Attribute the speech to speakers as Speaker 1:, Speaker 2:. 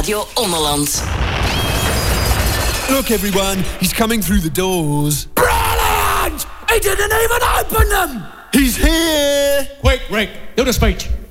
Speaker 1: Radio Ommeland.
Speaker 2: Look everyone, he's coming through the doors.
Speaker 3: Brilliant! He didn't even open them!
Speaker 2: He's here!
Speaker 4: Quick, Rick, do the speech.